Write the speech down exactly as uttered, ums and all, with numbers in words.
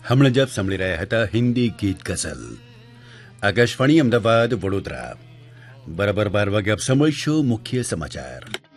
હમણાં જ આપ સાંભળી રહ્યા હતા હિન્દી ગીત ગઝલ આકાશવાણી અમદાવાદ વડોદરા. બરાબર બાર વાગે આપ સાંભળશો મુખ્ય સમાચાર.